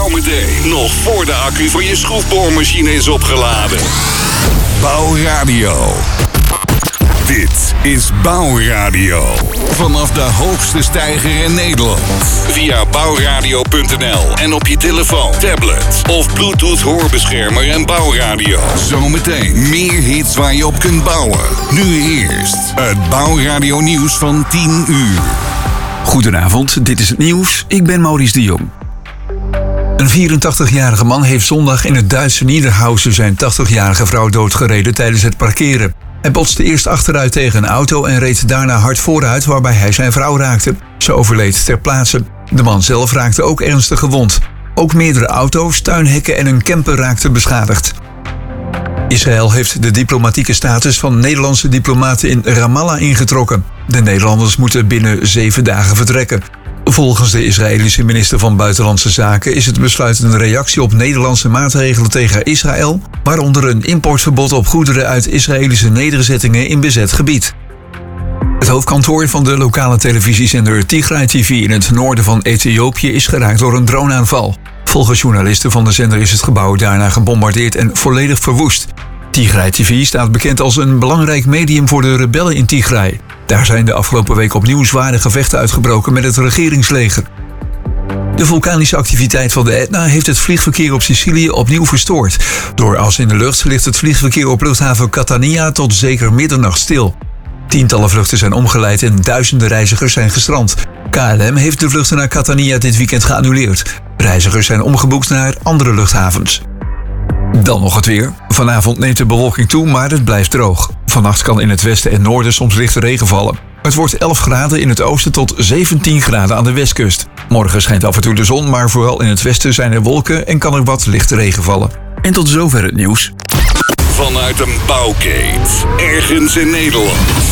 meteen, nog voor de accu van je schroefboormachine is opgeladen. Bouwradio. Dit is Bouwradio. Vanaf de hoogste steiger in Nederland. Via bouwradio.nl en op je telefoon, tablet of Bluetooth hoorbeschermer en Bouwradio. Zometeen meer hits waar je op kunt bouwen. Nu eerst het Bouwradio nieuws van 10 uur. Goedenavond, dit is het nieuws. Ik ben Maurice de Jong. Een 84-jarige man heeft zondag in het Duitse Niederhausen zijn 80-jarige vrouw doodgereden tijdens het parkeren. Hij botste eerst achteruit tegen een auto en reed daarna hard vooruit waarbij hij zijn vrouw raakte. Ze overleed ter plaatse. De man zelf raakte ook ernstig gewond. Ook meerdere auto's, tuinhekken en een camper raakten beschadigd. Israël heeft de diplomatieke status van Nederlandse diplomaten in Ramallah ingetrokken. De Nederlanders moeten binnen 7 dagen vertrekken. Volgens de Israëlische minister van Buitenlandse Zaken is het besluit een reactie op Nederlandse maatregelen tegen Israël, waaronder een importverbod op goederen uit Israëlische nederzettingen in bezet gebied. Het hoofdkantoor van de lokale televisiezender Tigray TV in het noorden van Ethiopië is geraakt door een droneaanval. Volgens journalisten van de zender is het gebouw daarna gebombardeerd en volledig verwoest. Tigray TV staat bekend als een belangrijk medium voor de rebellen in Tigray. Daar zijn de afgelopen week opnieuw zware gevechten uitgebroken met het regeringsleger. De vulkanische activiteit van de Etna heeft het vliegverkeer op Sicilië opnieuw verstoord. Door as in de lucht ligt het vliegverkeer op luchthaven Catania tot zeker middernacht stil. Tientallen vluchten zijn omgeleid en duizenden reizigers zijn gestrand. KLM heeft de vluchten naar Catania dit weekend geannuleerd. Reizigers zijn omgeboekt naar andere luchthavens. Dan nog het weer. Vanavond neemt de bewolking toe, maar het blijft droog. Vannacht kan in het westen en noorden soms lichte regen vallen. Het wordt 11 graden in het oosten tot 17 graden aan de westkust. Morgen schijnt af en toe de zon, maar vooral in het westen zijn er wolken en kan er wat lichte regen vallen. En tot zover het nieuws. Vanuit een bouwkeet, ergens in Nederland.